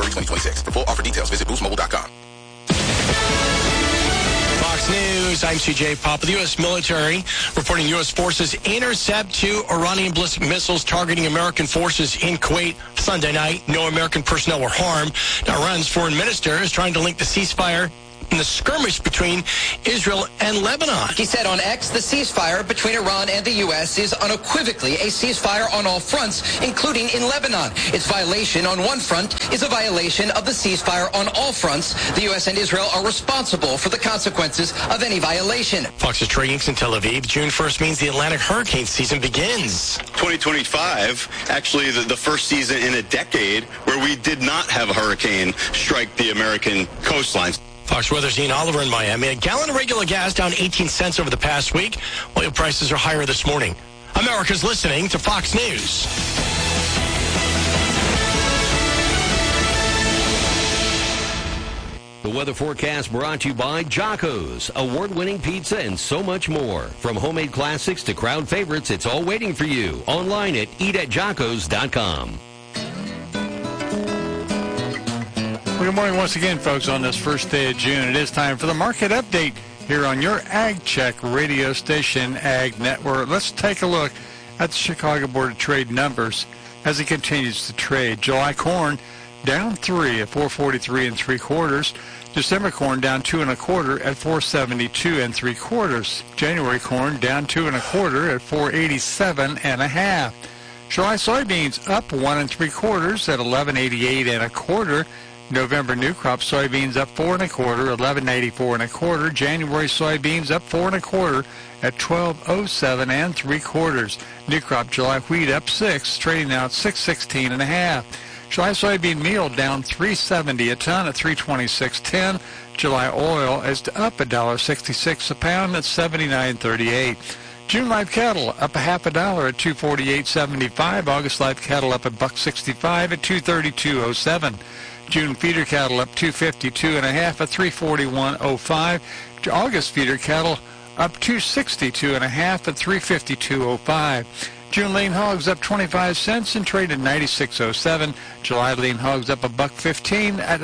2026. For full offer details, visit boostmobile.com. Fox News, I'm CJ Papa. The U.S. military reporting U.S. forces intercept 2 Iranian ballistic missiles targeting American forces in Kuwait Sunday night. No American personnel were harmed. Now, Iran's foreign minister is trying to link the ceasefire in the skirmish between Israel and Lebanon. He said on X, the ceasefire between Iran and the U.S. is unequivocally a ceasefire on all fronts, including in Lebanon. Its violation on one front is a violation of the ceasefire on all fronts. The U.S. and Israel are responsible for the consequences of any violation. Fox's Trey Inks in Tel Aviv. June 1st means the Atlantic hurricane season begins. 2025, actually the first season in a decade where we did not have a hurricane strike the American coastlines. Fox Weather's Ian Oliver in Miami. A gallon of regular gas down 18 cents over the past week. Oil prices are higher this morning. America's listening to Fox News. The weather forecast brought to you by Jocko's, award-winning pizza and so much more. From homemade classics to crowd favorites, it's all waiting for you. Online at eatatjockos.com. Well, good morning once again, folks, on this first day of June. It is time for the market update here on your Ag Check radio station, Ag Network. Let's take a look at the Chicago Board of Trade numbers as it continues to trade. July corn down 3 at 443 3/4. December corn down 2 1/4 at 472 3/4. January corn down 2 1/4 at 487 1/2. July soybeans up 1 3/4 at 1188 1/4. November new crop soybeans up 4 1/4, 1184 1/4. January soybeans up 4 1/4 at 1207 3/4. New crop July wheat up 6, trading now at 616 1/2. July soybean meal down 370 a ton at 326.10. July oil is up $1.66 a pound at 79.38. June live cattle up $0.50 at 248.75. August live cattle up $1.65 at 232.07. June feeder cattle up 252 1/2 at 341.05. August feeder cattle up 262 1/2 at 352.05. June lean hogs up 25 cents and trade at 96.07. July lean hogs up $1.15 at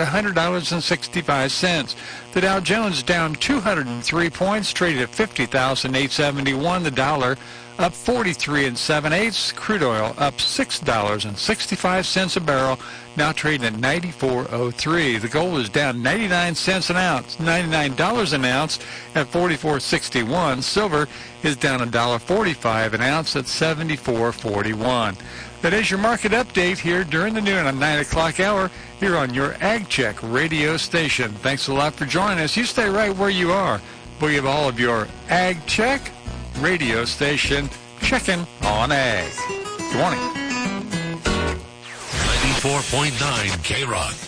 $100.65. The Dow Jones down 203 points, traded at 50,871. The dollar up 43 7/8. Crude oil up $6.65 a barrel, now trading at 94.03. The gold is down 99 cents an ounce, $99 an ounce at 44.61. Silver is down $1.45 an ounce at 74.41. That is your market update here during the noon and 9 o'clock hour here on your Ag Check radio station. Thanks a lot for joining us. You stay right where you are. We'll give all of your Ag Check radio station checking on Ag. Good morning. 94.9 K-Rock.